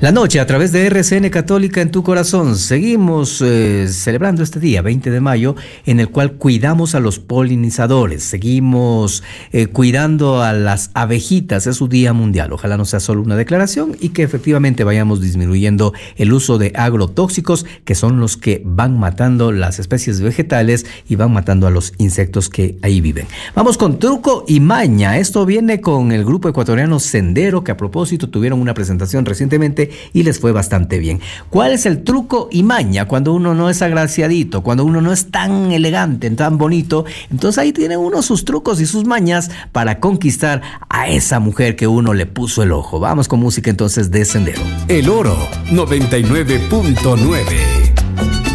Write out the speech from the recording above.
La noche a través de RCN Católica en tu corazón. Seguimos celebrando este día, 20 de mayo, en el cual cuidamos a los polinizadores. Seguimos cuidando a las abejitas. Es su día mundial. Ojalá no sea solo una declaración y que efectivamente vayamos disminuyendo el uso de agrotóxicos, que son los que van matando las especies vegetales y van matando a los insectos que ahí viven. Vamos con truco y maña. Esto viene con el grupo ecuatoriano Sendero, que a propósito tuvieron una presentación recientemente y les fue bastante bien. ¿Cuál es el truco y maña cuando uno no es agraciadito, cuando uno no es tan elegante, tan bonito? Entonces ahí tiene uno sus trucos y sus mañas para conquistar a esa mujer que uno le puso el ojo. Vamos con música entonces de Sendero. El Oro 99.9.